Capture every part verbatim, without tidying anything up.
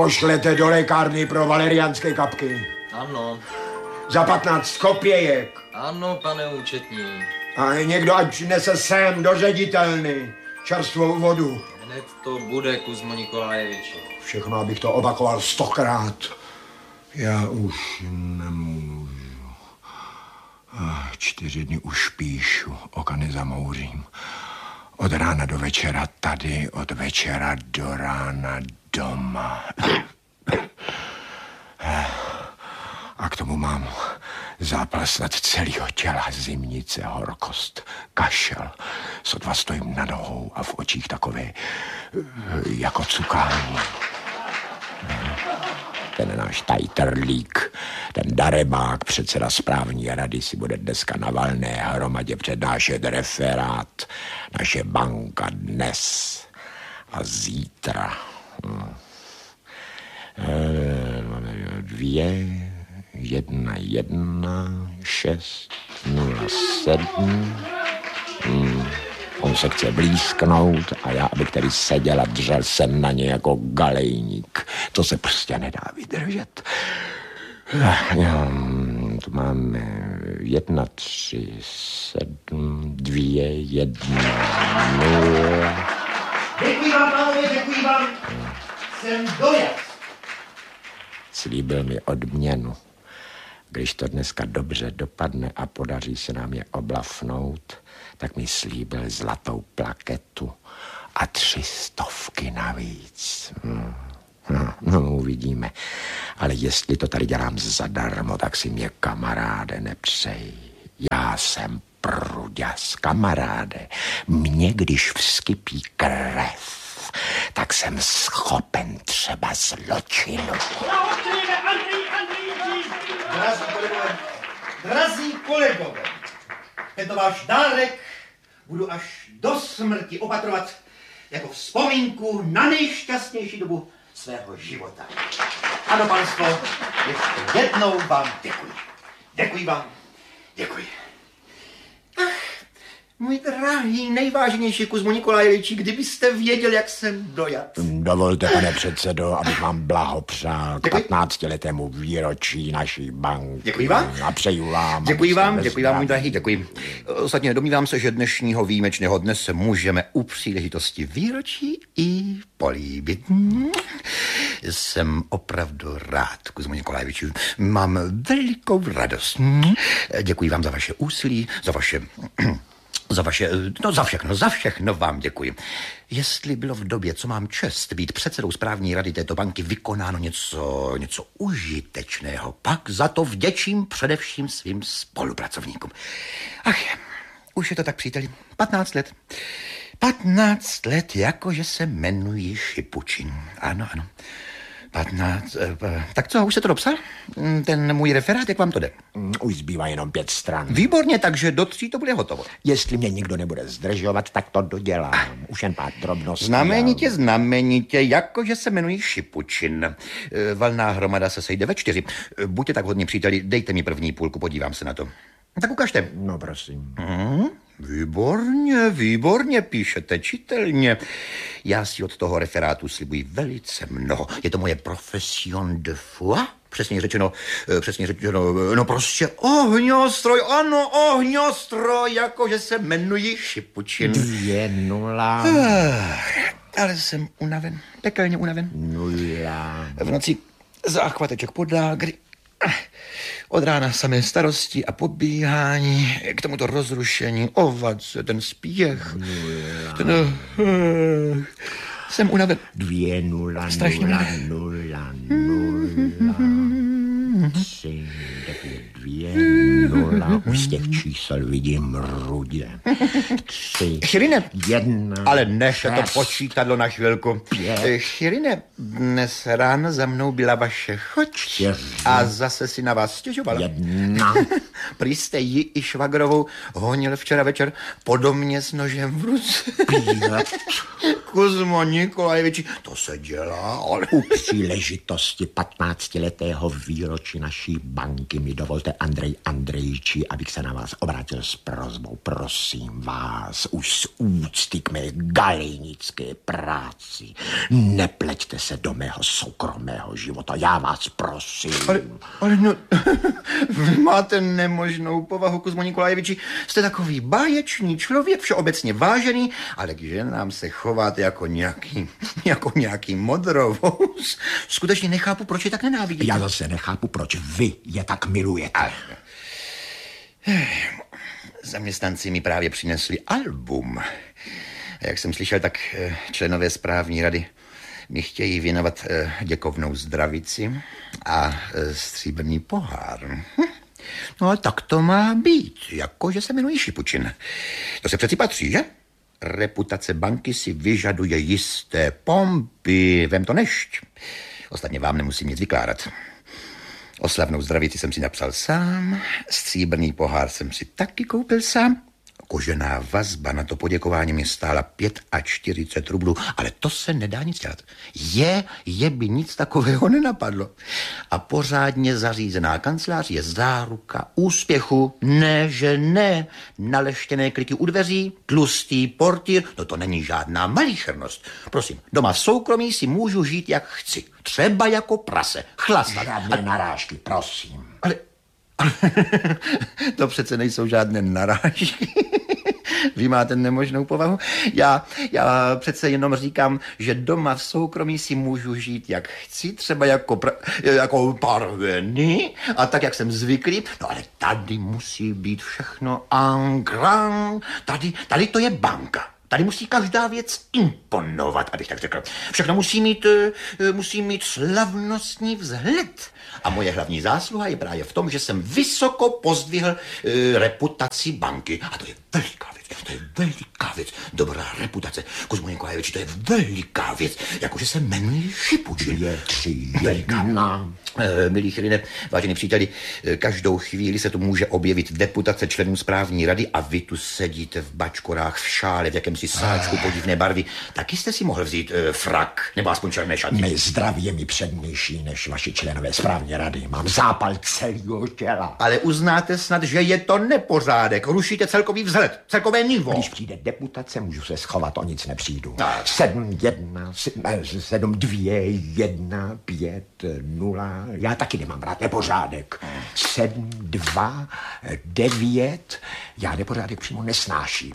pošlete do lékárny pro valeriánské kapky. Ano. Za patnáct kopějek. Ano, pane účetní. A někdo ať přinese sem do ředitelny čerstvou vodu. Hned to bude, Kuzmo Nikolajeviči. Všechno, abych to opakoval stokrát. Já už nemůžu. Čtyři dny už píšu, oka nezamouřím. Od rána do večera tady, od večera do rána doma. A k tomu mám zápal snad celého těla, zimnice, horkost, kašel. Sotva stojím na nohou a v očích takové jako cukání. Ten náš tajterlík, ten darebák, předseda správní rady, si bude dneska na valné hromadě přednášet referát. Naše banka dnes a zítra. Hmm. Dvě, jedna, jedna, šest, nula, sedm. Hmm. On se chce blízknout a já, abych tady seděl a držel jsem na ně jako galejník. To se prostě nedá vydržet. Tu máme jedna, tři, sedm, dvě, jedna, nula. Děkuji vám, pánové, děkuji vám. Jsem dojat. Slíbil mi odměnu. Když to dneska dobře dopadne a podaří se nám je oblafnout, tak mi slíbil zlatou plaketu a tři stovky navíc. Hmm. No, no, uvidíme. Ale jestli to tady dělám zadarmo, tak si mě, kamaráde, nepřej. Já jsem pruďas, kamaráde. Mně, když vskypí krev, tak jsem schopen třeba zločinu. Drazí kolegové, drazí kolegové, tento váš dárek budu až do smrti opatrovat jako vzpomínku na nejšťastnější dobu svého života. Ano, panstvo, ještě jednou vám děkuji. Děkuji vám, děkuji. Ach, můj drahý, nejvážnější Kuzmo Nikolajeviči, kdybyste věděl, jak jsem dojat. Dovolte, pane předsedo, abych vám blahopřál k patnáctiletému výročí naší banky. Děkuji vám. A přeju vám. Děkuji vám, děkuji vám, můj drahý, děkuji. Ostatně domnívám se, že dnešního výjimečného dne se můžeme u příležitosti výročí i políbit. Jsem opravdu rád, Kuzmo Nikolajeviči. Mám velikou radost. Děkuji vám za vaše úsilí, za vaše... Za vaše, no za všechno, za všechno vám děkuji. Jestli bylo v době, co mám čest být předsedou správní rady této banky, vykonáno něco, něco užitečného, pak za to vděčím především svým spolupracovníkům. Ach, už je to tak, příteli, patnáct let. patnáct let, jakože se jmenuji Šipučin. Ano, ano. patnáct, tak co, už se to dopsal? Ten můj referát, jak vám to jde? Už zbývá jenom pět stran. Výborně, takže do tří to bude hotovo. Jestli mě nikdo nebude zdržovat, tak to dodělám. Už jen pár drobností. Znamenitě, znamenitě, jakože se jmenuji Šipučin. Valná hromada se sejde ve čtyři. Buďte tak hodní, příteli, dejte mi první půlku, podívám se na to. Tak ukažte. No, prosím. Hmm, výborně, výborně, píšete čitelně. Já si od toho referátu slibuji velice mnoho. Je to moje profession de foi. Přesně řečeno, přesně řečeno, no prostě ohňostroj, ano, ohňostroj, jakože se jmenuji Šipučin. Dvě nula. Ale jsem unaven, pekelně unaven. Nula. V noci záchvateček podá, kdy... Od rána samé starosti a pobíhání, k tomuto rozrušení, ovace, ten spěch. Ten, uh, jsem unaven. Dvě nula, strašně nula, nula, nula, tři, devět, dvě, nula. Už z těch čísel vidím rudě. Tři, Chirine, jedna, ale než šest, to počítadlo na chvilku. pět. Chirine, dnes ráno za mnou byla vaše choť Čtyři. a zase si na vás stěžovala. Jedna. Prý jste ji i švagrovou honil včera večer podobně s nožem v ruce. Pět. Kuzmo Nikolajeviči, to se dělá, ale... U příležitosti patnáctiletého výročí naší banky mi mi dovolte, Andrej Andrejči, abych se na vás obrátil s prosbou. Prosím vás, už z úcty k mé galejnické práci. Nepleťte se do mého soukromého života, já vás prosím. Ale, ale no, vy máte nemožnou povahu, Kuzmo Nikolajeviči. Jste takový báječný člověk, všeobecně vážený, ale k ženám se chováte jako nějaký, jako nějaký modrovous. Skutečně nechápu, proč je tak nenávidíte. Já zase nechápu, proč vy je tak milujete. Ale... Zaměstnanci mi právě přinesli album. Jak jsem slyšel, tak členové správní rady mi chtějí věnovat děkovnou zdravici a stříbrný pohár. No ale tak to má být, jakože se jmenují Šipučin. To se přeci patří, že? Reputace banky si vyžaduje jisté pompy, vem to nešť. Ostatně vám nemusím nic vykládat. Oslavnou zdravici jsem si napsal sám, stříbrný pohár jsem si taky koupil sám. Kožená vazba na to poděkování mi stála čtyřicet pět rublů, ale to se nedá nic dělat. Je, je by nic takového nenapadlo. A pořádně zařízená kancelář je záruka úspěchu. Ne, že ne. Naleštěné kliky u dveří, tlustý portýr, no to není žádná malichernost. Prosím, doma v soukromí si můžu žít, jak chci. Třeba jako prase, chlastat. Žádné a... narážky, prosím. Ale... To přece nejsou žádné narážky. Vy máte nemožnou povahu. Já, já přece jenom říkám, že doma v soukromí si můžu žít, jak chci, třeba jako, pra, jako parveny a tak, jak jsem zvyklý. No ale tady musí být všechno en grand. Tady, tady to je banka. Tady musí každá věc imponovat, abych tak řekl. Všechno musí mít, musí mít slavnostní vzhled. A moje hlavní zásluha je právě v tom, že jsem vysoko pozdvihl e, reputaci banky. A to je veliká věc, to je veliká věc. Dobrá reputace. Kuzmo Nikolajeviči, to je veliká věc. Jakože se jmenuje Šipučin. Je tři, jedna. E, milí Chyrine, vážení příteli, e, každou chvíli se tu může objevit deputace členů správní rady a vy tu sedíte v bačkorách, v šále, v jakémsi sáčku podivné barvy. Taky jste si mohl vzít e, frak, nebo aspoň černé šaty. Mé zdraví je mi přednější než vaši členové správní rady. Mám zápal celého těla. Ale uznáte snad, že je to nepořádek. Rušíte celkový vzhled, celkové nivo. Když přijde deputace, můžu se schovat, o nic nepřijdu. Tak. Sedm, jedna, sedm, dvě, jedna, pět, nula. Já taky nemám rád nepořádek. Sedm, dva, devět. Já nepořádek přímo nesnáším.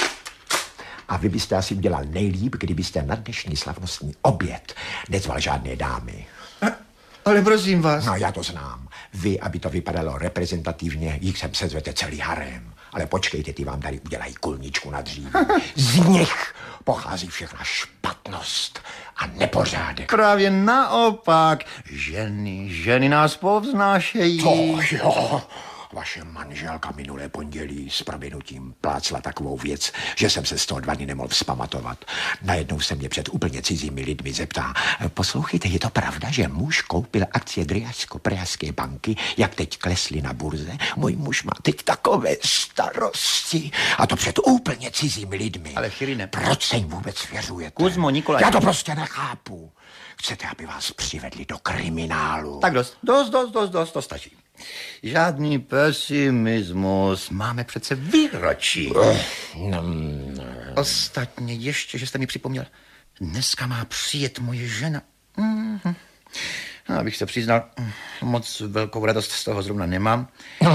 A vy byste asi udělal nejlíp, kdybyste na dnešní slavnostní oběd nezval žádné dámy. Ale prosím vás. No, já to znám. Vy, aby to vypadalo reprezentativně, jich sem sezvete celý harem. Ale počkejte, ty vám tady udělají kulničku na dříví. Z nich pochází všechna špatnost a nepořádek. Právě naopak. Ženy, ženy nás povznášejí. To jo. Vaše manželka minulé pondělí s prominutím plácla takovou věc, že jsem se z toho dva dny nemohl vzpamatovat. Najednou se mě před úplně cizími lidmi zeptá: poslouchejte, je to pravda, že muž koupil akcie Driašsko-Pražské banky, jak teď klesly na burze? Můj muž má teď takové starosti. A to před úplně cizími lidmi. Ale Chyrine, proč se jim vůbec svěřujete? Kuzmo Nikolaj. Já to prostě nechápu. Chcete, aby vás přivedli do kriminálu? Tak dost, dost, dost, dost, dost, to stačí. Žádný pesimismus, máme přece výročí. No, no. Ostatně ještě, že jste mi připomněl, dneska má přijet moje žena. Mm-hmm. No, abych se přiznal, moc velkou radost z toho zrovna nemám.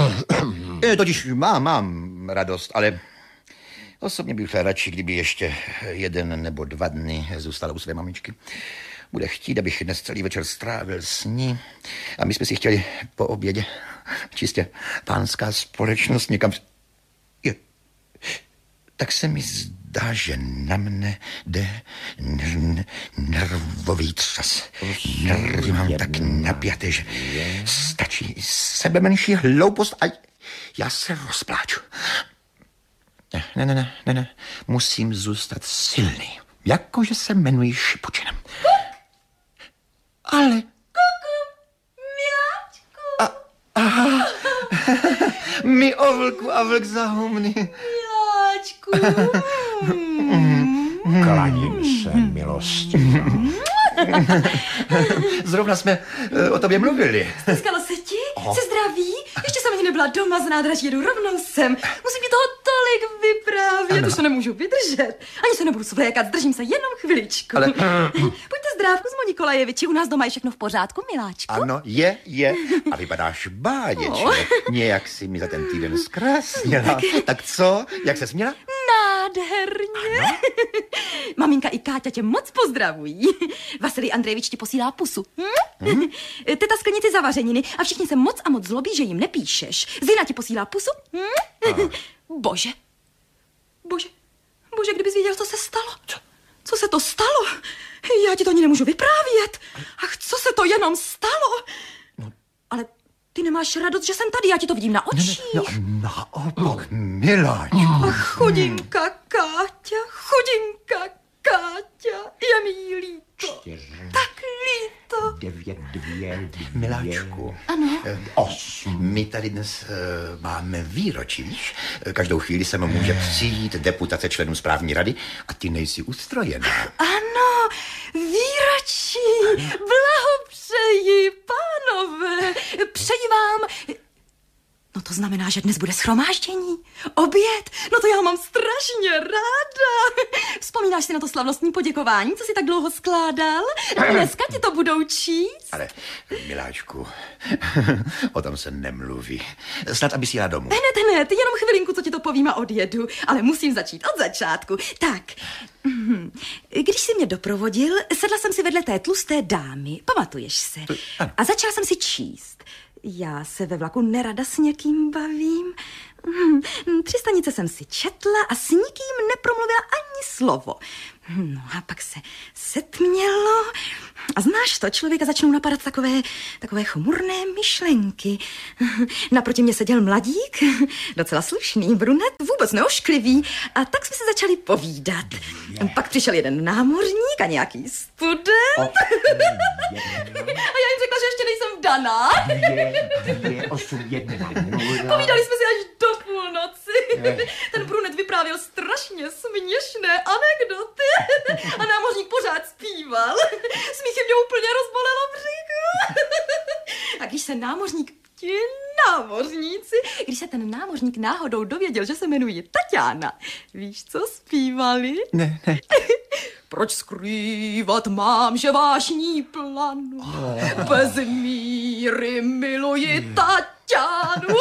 e, totiž mám, mám radost, ale osobně bych radši, kdyby ještě jeden nebo dva dny zůstala u své mamičky. Bude chtít, abych dnes celý večer strávil s ní. A my jsme si chtěli po obědě čistě pánská společnost někam... Je. Tak se mi zdá, že na mne jde n- nervový třas. Nervy mám tak napjaté, že stačí sebe menší hloupost a já se rozpláču. Ne, ne, ne, ne, ne. Musím zůstat silný. Jakože se jmenuji Šipučinem. Ale... Kuku, miláčku. A, aha. Mi o vlku a vlk za humny. Miláčku. Klaním se, milosti. Zrovna jsme o tobě mluvili. Stýskalo se ti? Jsi zdravý? Ještě jsem nebyla doma z nádraží, jedu rovnou sem. Musí mi toho tolik vyprávět, už to nemůžu vydržet. Ani se nebudu svlékat, zdržím se jenom chviličku. Ale... Pojďte zdrávku z Nikolajeviči, u nás doma je všechno v pořádku, miláčku. Ano, je, je. A vypadáš báječně. No. Nějak si mi za ten týden zkrásněla. Tak co? Jak se směla? Nádherně. Maminka i Káťa tě moc pozdravují. Vasilij Andrejevič ti posílá pusu. Hm? Hmm? Teta sklenici zavařeniny a všichni se moc a moc zlobí, že jim nepíšeš. Zina ti posílá pusu. Hm? Bože. Bože. Bože, kdybys věděl, co se stalo. Co? Co se to stalo? Já ti to ani nemůžu vyprávět. Ach, co se to jenom stalo? No. Ale ty nemáš radost, že jsem tady, já ti to vidím na očích. No, naopak, miláčku. Ach, chudinka Káťa, chudinka Káťa, je mi líto. Čtyři. Tak líto. Devět, dvě, dvě. Miláčku. Ano. Eh, Osm. My tady dnes uh, máme výročí, víš? Každou chvíli se může přijít deputace členů správní rady a ty nejsi ustrojená. Ano, výročí, blahopřeji, pánové, přeji vám... No to znamená, že dnes bude shromáždění, oběd, no to já mám strašně ráda. Vzpomínáš si na to slavnostní poděkování, co jsi tak dlouho skládal? Dneska ti to budou číst? Ale, miláčku, o tom se nemluví. Snad, aby si jela domů. Hned, hned, jenom chvilinku, co ti to povím a odjedu, ale musím začít od začátku. Tak, když jsi mě doprovodil, sedla jsem si vedle té tlusté dámy, pamatuješ se? A začala jsem si číst. Já se ve vlaku nerada s někým bavím. Tři stanice jsem si četla a s nikým nepromluvila ani slovo. No a pak se setmělo a znáš to, člověka začnou napadat takové, takové chmurné myšlenky. Naproti mě seděl mladík, docela slušný, brunet, vůbec neošklivý, a tak jsme se začali povídat. Pak přišel jeden námořník a nějaký student. A já jim řekla, že ještě nejsem vdaná. Dvě, osm, jedna, Povídali jsme si až do půlnoci. Ten brunet vyprávěl strašně směšné anekdoty a námořník pořád zpíval. Smíchy mě úplně rozbolelo břicho. A když se námořník, ti námořníci, když se ten námořník náhodou dověděl, že se jmenuji Tatiana, víš, co zpívali? Ne, ne. Proč skrývat mám, že vášní planu, oh. Bez míry miluji Tatianu.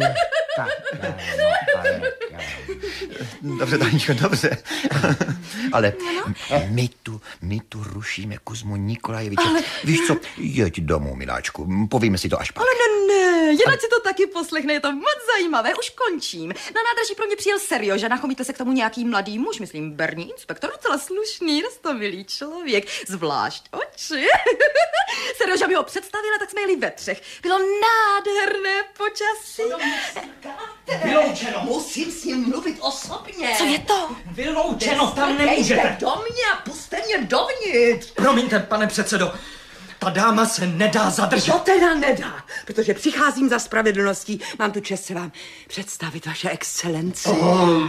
Dobře, Taničko, dobře. Ale my tu, my tu rušíme Kuzmu Nikolajeviče. Ale... Víš co, jeď domů, miláčku, povíme si to až pak. Ale ne, ne, jinak si to taky poslechne, je to moc zajímavé, už končím. Na nádraží pro mě přijel Serjoža, nachomítl se k tomu nějaký mladý muž, myslím berní inspektor, docela slušný, roztomilý člověk, zvlášť oči. Serjoža mi ho představila, tak jsme jeli ve třech. Bylo nádherné počasí. Vyloučeno, musím s ním mluvit osobně. Co je to? Vyloučeno, tam nemůžete. Do mě a puste mě dovnitř. Promiňte, pane předsedo, ta dáma se nedá zadržet. To teda nedá, protože přicházím za spravedlností. Mám tu čest se vám představit, vaše excelenci. Oh.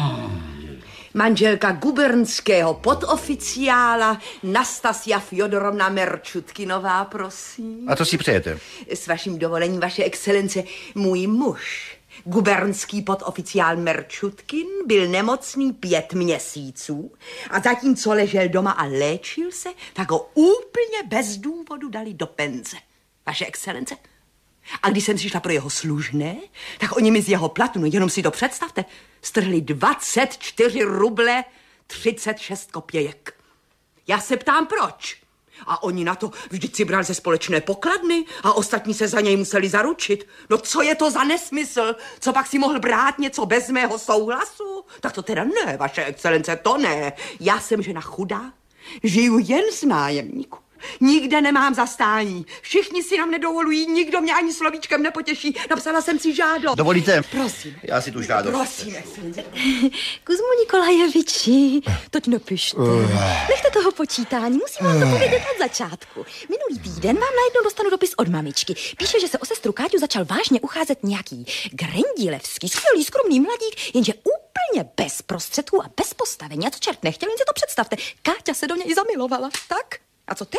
Manželka gubernského podoficiála Nastasia Fjodorovna Merčutkinová, prosím. A co si přejete? S vaším dovolením, vaše excelence, můj muž, gubernský podoficiál Merčutkin, byl nemocný pět měsíců a zatímco ležel doma a léčil se, tak ho úplně bez důvodu dali do penze. Vaše excelence? A když jsem přišla pro jeho služné, tak oni mi z jeho platu, no jenom si to představte, strhli dvacet čtyři ruble třicet šest kopějek. Já se ptám, proč? A oni na to vždyť si brali ze společné pokladny a ostatní se za něj museli zaručit. No co je to za nesmysl? Co pak si mohl brát něco bez mého souhlasu? Tak to teda ne, vaše excelence, to ne. Já jsem žena chudá, žiju jen z nájemníku. Nikde nemám zastání. Všichni si nám nedovolují, nikdo mě ani slovíčkem nepotěší. Napsala jsem si žádost. Dovolíte? Prosím. Já si tu žádost. Prosím, excelence. Kuzmu Nikolajeviči, toť napište. Nechte toho počítání, musím vám to povědět od začátku. Minulý týden vám najednou dostanu dopis od mamičky. Píše, že se o sestru Káťu začal vážně ucházet nějaký Grendilevský, skvělý, skromný mladík, jenže úplně bez prostředků a bez postavení. A co čert nechtěl, jen si to představte. Káťa se do něj zamilovala, tak? A co teď?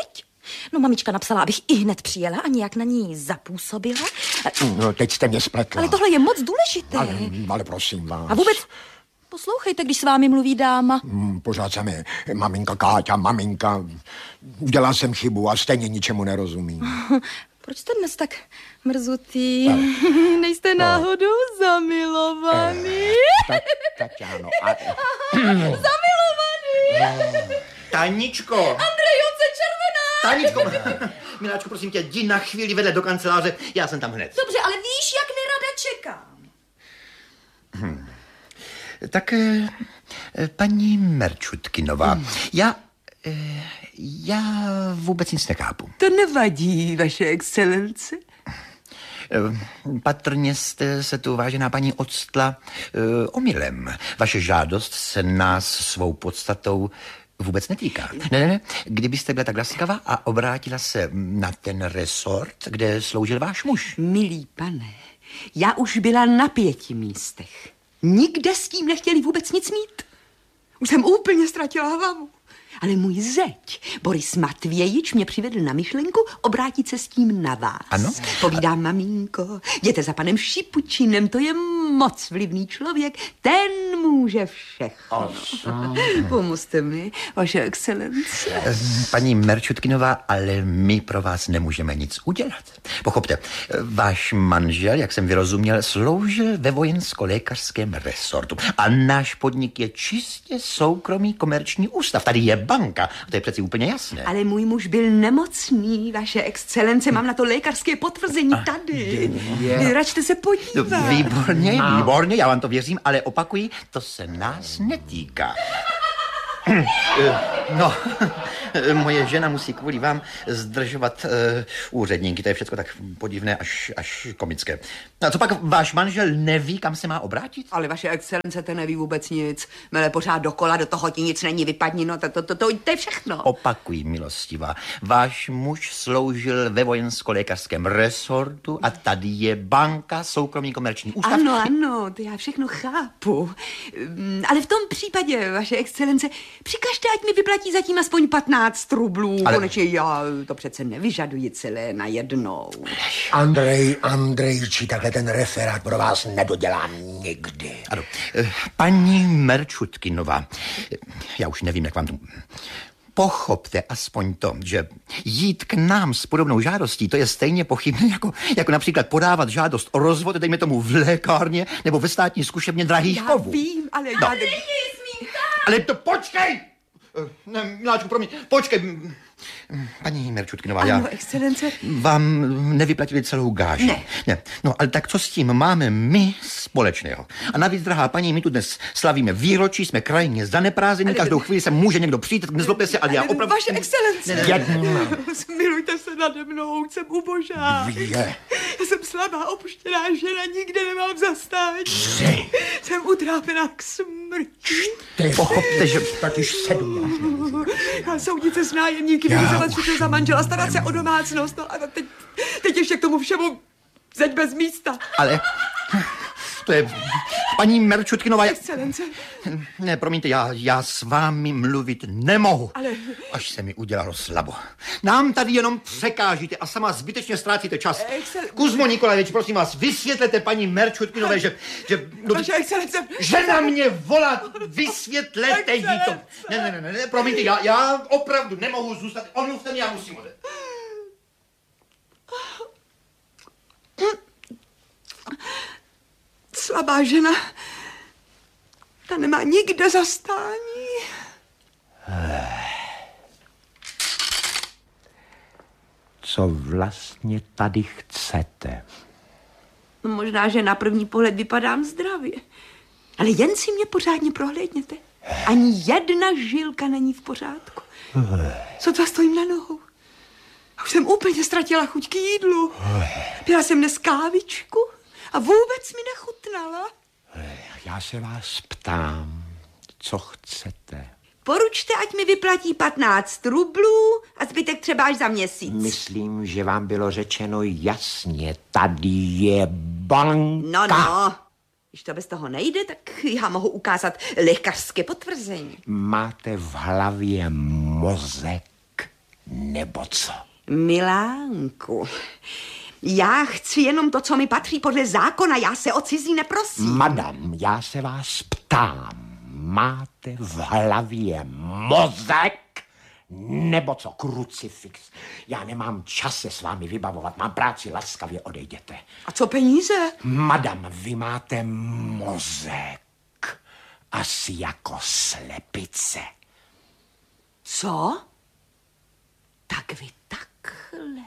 No, mamička napsala, abych i hned přijela a nějak na ní zapůsobila. No, teď jste mě spletla. Ale tohle je moc důležité. Ale, ale prosím vás. A vůbec, poslouchejte, když s vámi mluví dáma. Hmm, pořád se mi maminka Káťa, maminka. Udělal jsem chybu a stejně ničemu nerozumím. Proč jste dnes tak mrzutý? Nejste náhodou zamilovaný? Tak, Tatiano, a... Zamilovaný! Taničko! Andrejovce červená! Taničko! Miláčku, prosím tě, jdi na chvíli vedle do kanceláře, já jsem tam hned. Dobře, ale víš, jak nerada čekám. Hmm. Tak, eh, paní Merčutkinová, hmm. já... Eh, já vůbec nic nechápu. To nevadí, vaše excelence. Patrně jste se tu, vážená paní, odstla uh, omylem. Vaše žádost se nás svou podstatou vůbec netýká. Ne, ne, ne. Kdybyste byla tak laskavá a obrátila se na ten resort, kde sloužil váš muž. Milý pane, já už byla na pěti místech. Nikde s tím nechtěli vůbec nic mít. Už jsem úplně ztratila hlavu. Ale můj zeď, Boris Matvějič, mě přivedl na myšlenku obrátit se s tím na vás. Ano? Povídám, maminko, jděte za panem Šipučinem, to je moc vlivný člověk, ten může všechno. Pomozte mi, vaše excelence. Paní Merčutkinová, ale my pro vás nemůžeme nic udělat. Pochopte, váš manžel, jak jsem vyrozuměl, sloužil ve vojensko-lékařském resortu a náš podnik je čistě soukromý komerční ústav. Tady je banka, to je přeci úplně jasné. Ale můj muž byl nemocný, vaše excelence, mám na to lékařské potvrzení tady. Račte se podívat. Výborně, výborně, já vám to věřím, ale opakuji, to se nás netýká. No, moje žena musí kvůli vám zdržovat uh, úředníky, to je všechno tak podivné až, až komické. A co pak váš manžel neví, kam se má obrátit? Ale vaše excelence, ten neví vůbec nic. Mele pořád dokola, do toho ti nic není, vypadni, no to, to, to, to, to je všechno. Opakuji, milostivá, váš muž sloužil ve vojensko-lékařském resortu a tady je banka, soukromý komerční ústav. Ano, ano, to já všechno chápu. Ale v tom případě, vaše excelence, přikažte, ať mi vyplatí zatím aspoň patnáct rublů. Ale... Konečně já to přece nevyžaduji celé najednou. Andrej, Andrejči, takhle ten referát pro vás nedodělám nikdy. Ano, paní Merčutkinová, já už nevím, jak vám to... Pochopte aspoň to, že jít k nám s podobnou žádostí, to je stejně pochybné, jako, jako například podávat žádost o rozvod, dejme tomu v lékárně nebo ve státní zkušebně drahých kovů. Já vím, ale no. já... Ale to počkej! Ne, Miláčku, promiň, počkej. Paní Merčutkinová, ano, já... excelence. Vám nevyplatili celou gáži. Ne. ne. No, ale tak co s tím máme my společného? A navíc, drahá paní, my tu dnes slavíme výročí, jsme krajně zaneprázdnění, každou chvíli se může někdo přijít, nezlobte se, ale já opravdu... Vaše excelence. Ne, ne, ne. Smilujte se nade mnou, jsem ubožá. Je. Já jsem slabá, opuštěná žena, nikde nemám zastání. Tři. Jsem utrápená k smrti. Ty pochopte, že... tak už sedm. Já soudit se s nájemníky, vyřizovat všechno za manžela, starat se o domácnost, no a teď, teď ještě k tomu všemu zeď bez místa. Ale... To je... Paní Merčutkinová... Excelence. Ne, promiňte, já, já s vámi mluvit nemohu. Ale... Až se mi udělalo slabo. Nám tady jenom překážíte a sama zbytečně ztrácíte čas. Excel... Kuzmo Nikolajevič, prosím vás, vysvětlete paní Merčutkinové, že... že no, Vaše excelence... Že na mě volat, vysvětlete jí to. Ne, ne, ne, ne, promiňte, já, já opravdu nemohu zůstat. Omluvte mě, já musím odejít. Slabá žena, ta nemá nikde zastání. Co vlastně tady chcete? No, možná, že na první pohled vypadám zdravě, ale jen si mě pořádně prohlédněte. Ani jedna žilka není v pořádku. Sotva stojím na nohou. A už jsem úplně ztratila chuť k jídlu. Pila jsem dnes kávičku a vůbec mi nechutnala. Já se vás ptám, co chcete? Poručte, ať mi vyplatí patnáct rublů a zbytek třeba až za měsíc. Myslím, že vám bylo řečeno jasně, tady je banka. No, no. Když to bez toho nejde, tak já mohu ukázat lékařské potvrzení. Máte v hlavě mozek? nebo co? Milánku, já chci jenom to, co mi patří podle zákona, já se o cizí neprosím. Madam, já se vás ptám, máte v hlavě mozek? Nebo co, krucifix? Já nemám čas se s vámi vybavovat, mám práci, laskavě odejděte. A co peníze? Madam, vy máte mozek. Asi jako slepice. Co? Tak vy takhle.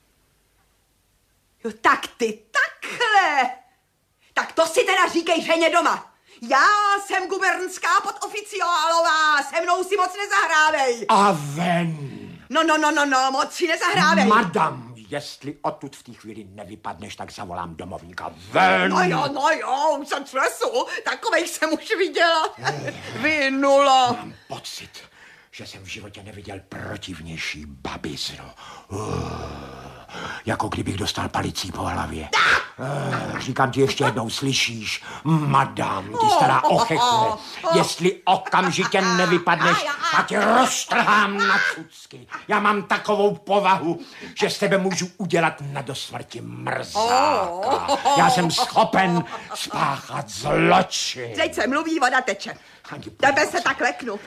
Jo, tak ty takhle. Tak to si teda říkej ženě doma. Já jsem gubernská podoficiálová, se mnou si moc nezahrávej. A ven. No, no, no, no, no, moc si nezahrávej. Madam, jestli odtud v té chvíli nevypadneš, tak zavolám domovníka. Ven. No jo, no jo, už jsem třesu, takovejch jsem už viděla. Vy nula. Mám pocit, že jsem v životě neviděl protivnější babiznu. Uh, jako kdybych dostal palicí po hlavě. Uh, říkám ti ještě jednou, slyšíš? Madam, ty stará ochechne. Jestli okamžitě nevypadneš, tak tě roztrhám na cucky. Já mám takovou povahu, že z tebe můžu udělat na dosmrti mrzáka. Já jsem schopen spáchat zločin. Teď se mluví, voda teče. Tebe se tak leknu.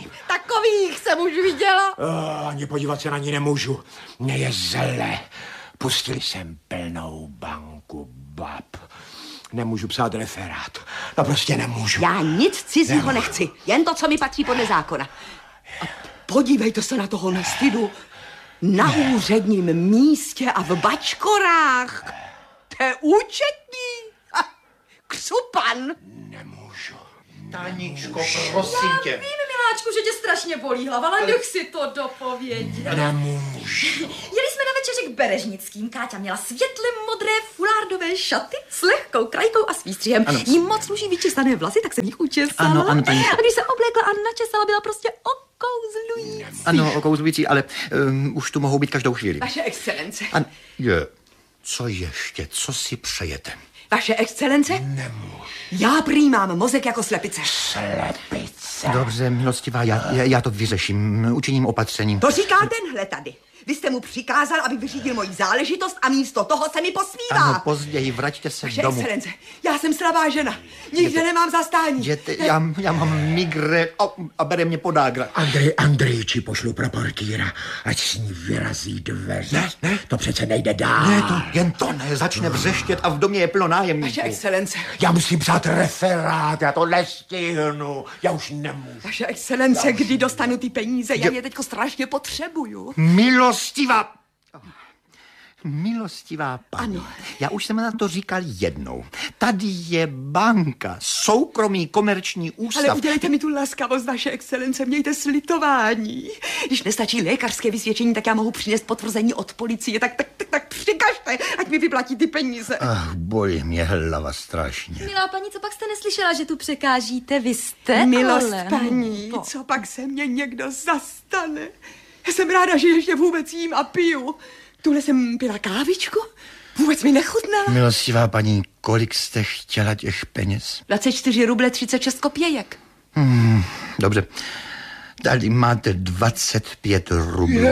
Takových jsem už viděla. Uh, ani podívat se na ní nemůžu. Mně je zle. Pustili jsem plnou banku bab. Nemůžu psát referát. No prostě nemůžu. Já nic cizího Nemůžu. nechci. Jen to, co mi patří podle zákona. A podívejte se na toho nestydu. Na úředním místě a v bačkorách. To je účetní. Ha, křupan. Nemůžu. Táničko, prosím tě. Vím, miláčku, že tě strašně bolí hlava, ale nech si to dopovědět. Nemůžu. Jeli jsme na večeři k Berežnickým. Káťa měla světle modré fulárdové šaty s lehkou krajkou a s výstřihem. Jí moc sluší vyčesané vlasy, tak jsem jich učesala. Ano, ano, paní. A když se oblékla a načesala, byla prostě okouzlující. Ano, okouzlující, ale um, už tu mohou být každou chvíli. Vaše excelence. An- je. Co ještě? Co si přejete? Vaše excelence? Nemůžu. Já prý mám mozek jako slepice. Slepice. Dobře, milostivá, já, já, já to vyřeším. Učiním opatření. To říká tenhle tady. Vy jste mu přikázal, aby vyřídil moji záležitost a místo toho se mi posmívá. Ano, později, vraťte se Vaše domů. excelence, já jsem slabá žena. Nikde Jděte. nemám zastání. Jděte, já, já mám migre a, a bere mě podágra. Andrej Andrejči pošlu pro portýra, ať s ní vyrazí dveře. Ne, ne. To přece nejde dál. Ne, to, jen to ne, začne vřeštět a v domě je plno Vaše nájemníků. excelence, Já musím psát referát, já to nestihnu. Já už nemůžu. vaše excelence, kdy dostanu ty peníze, já je teďko strašně potřebuju. Milostivá... Milostivá paní, Ano. já už jsem na to říkal jednou. Tady je banka, soukromý komerční ústav. Ale udělejte mi tu laskavost, vaše excelence, mějte slitování. Když nestačí lékařské vysvědčení, tak já mohu přinést potvrzení od policie, tak, tak, tak, tak přikažte, ať mi vyplatí ty peníze. Ach, bolí mě hlava strašně. Milá paní, co pak jste neslyšela, že tu překážíte? Vy jste, Milost ale... paní, No. co pak se mě někdo zastane? Já jsem ráda, že ještě vůbec jím a piju. Tuhle jsem pila kávičku, vůbec mi nechutnala. Milostivá paní, kolik jste chtěla těch peněz? dvacet čtyři ruble třicet šest kopějek. Hmm, dobře. Tady máte dvacet pět rublů.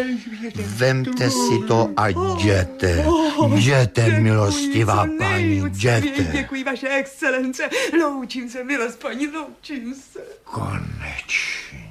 Vemte si to a jděte. Jděte, milostivá paní, jděte. Děkuji, vaše excelence. Loučím se, milost paní, loučím se. Konečně.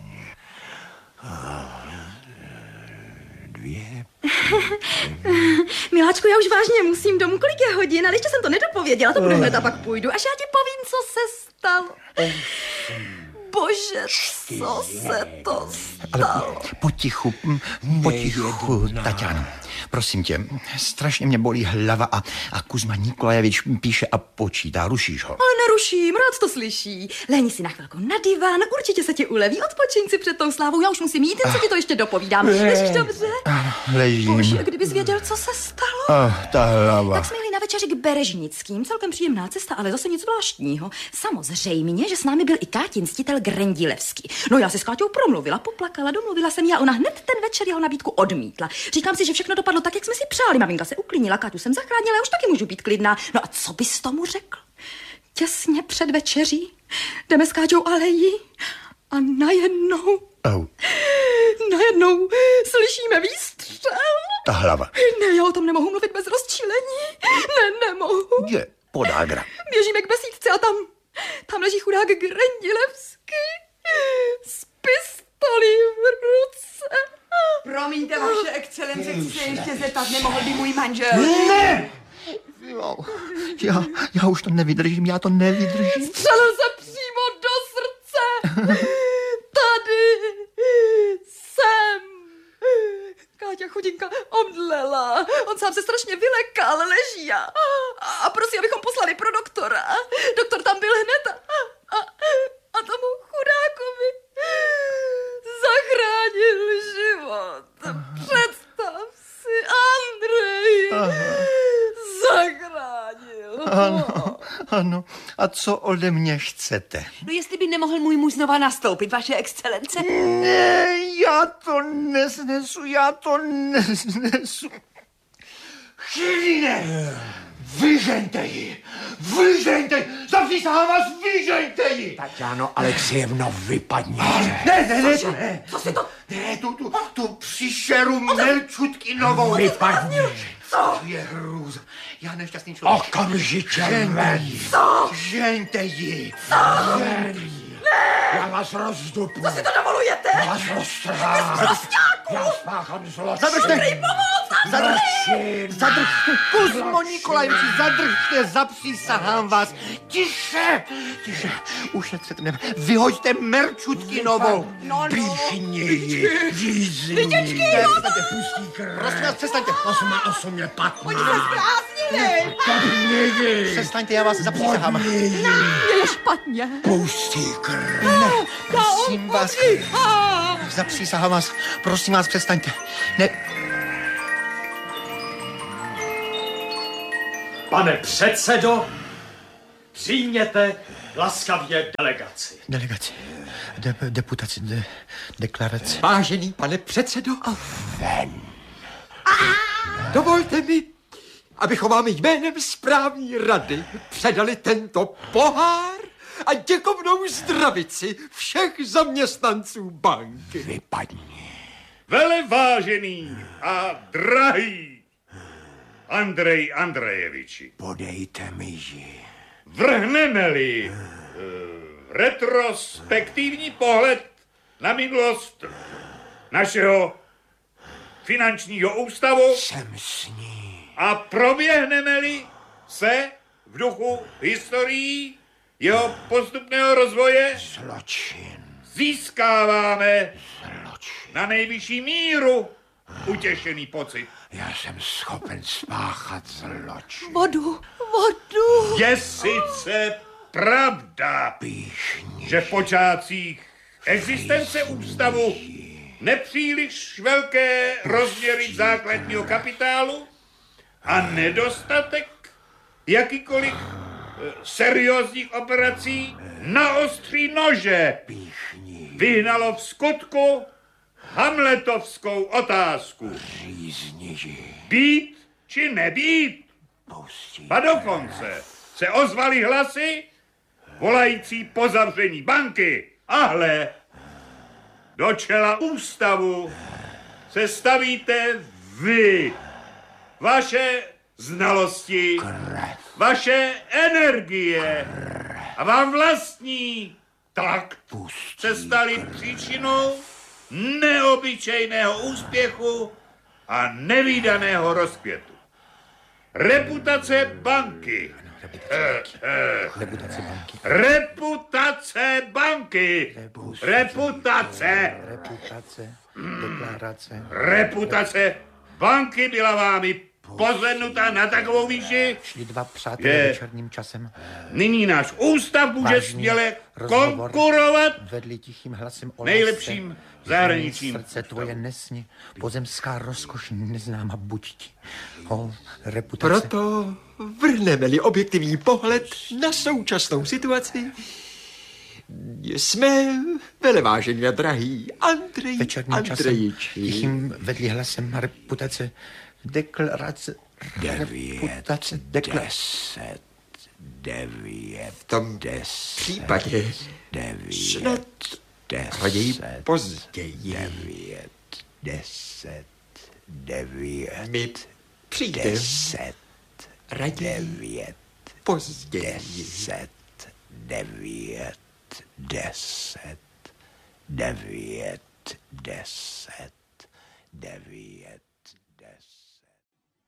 Dvě. Miláčku, já už vážně musím domů. Kolik je hodin? Ale ještě jsem to nedopověděla, to bude hned a pak půjdu. Až já ti povím, co se stalo. Bože, co se to stalo? Potichu, hm, potichu, Tatiana. Prosím tě, strašně mě bolí hlava a, a Kuzma Nikolajevič píše a počítá. Rušíš ho? Ale neruším, rád to slyší. Lehni si na chvilku na diván, určitě se ti uleví. Odpočiň si před tou slávou, já už musím jít, jen se ti to ještě dopovídám. Ležíš dobře? Ležím. Bože, kdybys věděl, co se stalo. Oh, ta hlava. Tak jsme jeli na večeři k Berežnickým. Celkem příjemná cesta, ale zase nic zvláštního. Samozřejmě, že s námi byl i Kátin stitel Grendilevský. No já se s Káťou promluvila, poplakala, domluvila jsem já, ona hned ten večer jeho nabídku odmítla. Říkám si, že všechno dopadlo tak, jak jsme si přáli. Maminka se uklidnila, Káťu jsem zachránila, já už taky můžu být klidná. No a co bys tomu řekl? Těsně před večeří jdeme s Káťou alejí a najednou Oh. najednou slyšíme výstřel. Ta hlava. Ne, já o tom nemohu mluvit bez rozčílení. Ne, nemohu. Je podágra. Běžíme k besídce a tam, tam leží chudák Grendilevský s pistolí v ruce. Promiňte, vaše excelence, chci se ještě zeptat, nemohl by můj manžel... Ne! Jo, já, já už to nevydržím, já to nevydržím. Střelil se přímo do srdce. Tady jsem. Káťa chudinka omdlela. On sám se strašně vylekal, leží a, a prosí, abychom poslali pro doktora. Doktor tam byl hned a, a, a tomu chudákovi zachránil život. Představ si, Andrej. Aha. Zachránil. Ano, ano. A co ode mě chcete? No jestli by nemohl můj muž znova nastoupit, vaše excelence. Ne, já to nesnesu, já to nesnesu. Chvíle! Vyžeňte ji! Vyžeňte ji! Zapřísahám vás, vyžeňte ji! Tatiano Alexejevno, vypadni. Ne, ne, ne, ne, ne. Co si to? Ne, tu, tu, tu příšeru Merčutkinovou. Vypadni. Co? Je hrůza. Já nešťastný člověk. Okamžitě ven. Co? Žeňte ji. Co? Já vás rozdupnu. Co si to dovolujete? Já vás roztrhám. Já spáchám zločin. Zadržte. Zadržte. Zadržte. Kuzmo Nikolajeviči, zadržte. Zapřísahám vás. Tiše. Tiše. Ušetřete mě. Vyhoďte Merčutkinovou. No, no. Píchni ji. Řízni. Vytěčky, Přestaňte, pustí krev. Prosím vás, přestaňte. Osma, osm je patnáct. Oni se zbláznili. Podni. Přestaňte, já vás zapřísahám. Je špatně. Pustí krev. Ne, prosím vás. Zapřísahám vás. Prosím vás, přestaňte. Ne. Pane předsedo, přijměte laskavě delegaci. Delegaci. De, deputaci. De, deklaraci. Vážený pane předsedo. Ven. Dovolte mi, abychom vám jménem správní rady předali tento pohár a děkovnou zdravici všech zaměstnanců banky. Vypadni. Velevážený a drahý Andrej Andrejeviči. Podejte mi ji. Vrhneme-li uh, retrospektivní pohled na minulost našeho finančního ústavu Jsem s ní. a proběhneme-li se v duchu historií jeho postupného rozvoje, Zločin. získáváme Zločin. na nejvyšší míru utěšený pocit. Já jsem schopen spáchat zločin. Vodu, vodu. Je sice pravda, Píšni. že v počátcích existence ústavu nepříliš velké rozměry základního kapitálu a nedostatek jakýkoliv eh, seriózních operací na ostří nože Píšni. vyhnalo v skutku hamletovskou otázku. Řízni ji. Být či nebýt? Pustí. A dokonce se ozvaly hlasy volající po zavření banky. A hle, do čela ústavu se stavíte vy. Vaše znalosti, Krev. vaše energie a vám vlastní takt Pustí. se staly příčinou neobyčejného úspěchu a nevídaného rozkvětu. Reputace banky. Eh, eh. Reputace banky. Reputace banky. Reputace. Reputace. Deklarace. Reputace banky byla vámi pozvednuta na takovou výši, Šli dva přátelé Je. večerním časem. nyní náš ústav může Vážný směle rozhovor konkurovat vedli tichým hlasem o nejlepším lásce, zahraničním srdce tvoje nesni, pozemská rozkoš neznáma buď ti. O, reputace. Proto vrhneme-li objektivní pohled na současnou situaci, jsme velevážení a drahý Andrej Večerním časem Andrejiči. tichým vedli hlasem reputace, deklarace, Devět. reputace, deklarace. Deset. Devět. V tom Deset. případě Devět. snad Raději deset, později. devět, deset, devět, My přijdeme deset, raději devět, později. deset, devět, deset, devět, deset, devět.